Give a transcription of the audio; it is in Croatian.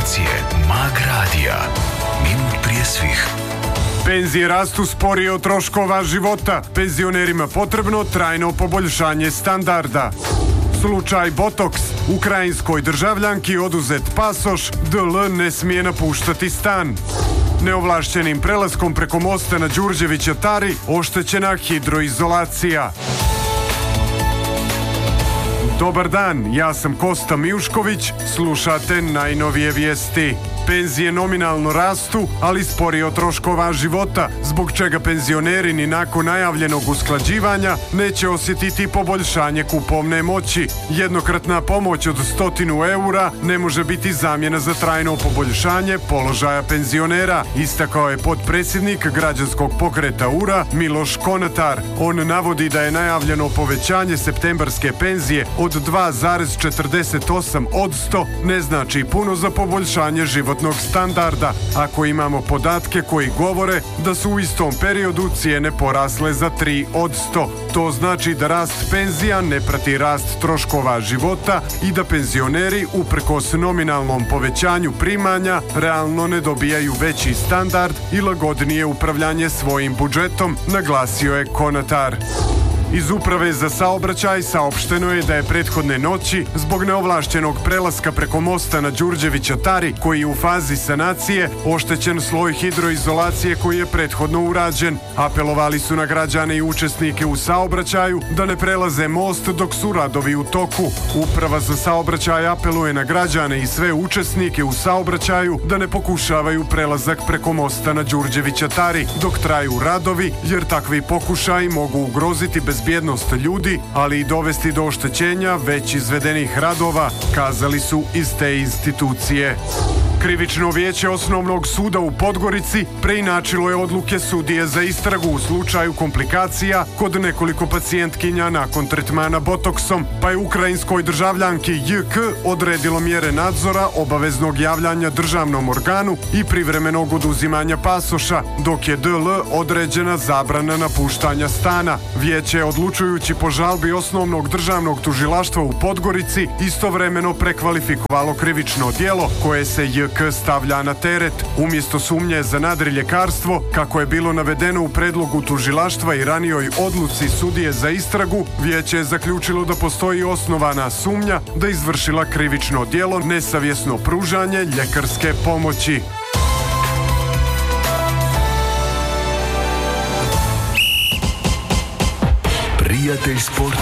informacije Mag Radija. Minut prije svih. Penzije rastu sporije od troškova života. Penzionerima potrebno trajno poboljšanje standarda. Slučaj Botox. Ukrajinskoj državljanki oduzet pasoš, DL ne smije napuštati stan. Neovlašćenim prelaskom preko mosta na Đurđevića Tari oštećena hidroizolacija. Dobar dan, ja sam Kosta Mijušković, slušate najnovije vijesti. Penzije nominalno rastu, ali sporije od troškova života, zbog čega penzioneri ni nakon najavljenog usklađivanja neće osjetiti poboljšanje kupovne moći. Jednokratna pomoć od 100 eura ne može biti zamjena za trajno poboljšanje položaja penzionera, istakao je potpredsjednik građanskog pokreta URA Miloš Konatar. On navodi da je najavljeno povećanje septembarske penzije od 2,48% ne znači puno za poboljšanje životnog standarda, ako imamo podatke koji govore da su u istom periodu cijene porasle za 3%. To znači da rast penzija ne prati rast troškova života i da penzioneri uprkos nominalnom povećanju primanja realno ne dobijaju veći standard i lagodnije upravljanje svojim budžetom, naglasio je Konatar. Iz Uprave za saobraćaj saopšteno je da je prethodne noći zbog neovlašćenog prelaska preko mosta na Đurđevića Tari, koji je u fazi sanacije, oštećen sloj hidroizolacije koji je prethodno urađen. Apelovali su na građane i učesnike u saobraćaju da ne prelaze most dok su radovi u toku. Uprava za saobraćaj apeluje na građane i sve učesnike u saobraćaju da ne pokušavaju prelazak preko mosta na Đurđevića Tari dok traju radovi, jer takvi pokušaji mogu ugroziti bezbjednost ljudi, ali i dovesti do oštećenja već izvedenih radova, kazali su iz te institucije. Krivično vijeće Osnovnog suda u Podgorici preinačilo je odluke sudije za istragu u slučaju komplikacija kod nekoliko pacijentkinja nakon tretmana Botoxom, pa je ukrajinskoj državljanki JK odredilo mjere nadzora, obaveznog javljanja državnom organu i privremenog oduzimanja pasoša, dok je DL određena zabrana napuštanja stana. Vijeće je odlučujući po žalbi Osnovnog državnog tužilaštva u Podgorici istovremeno prekvalifikovalo krivično djelo koje se JK stavlja na teret. Umjesto sumnje za nadriljekarstvo, kako je bilo navedeno u predlogu tužilaštva i ranijoj odluci sudije za istragu, vijeće je zaključilo da postoji osnovana sumnja da izvršila krivično djelo nesavjesno pružanje ljekarske pomoći. Prijatelj sporta.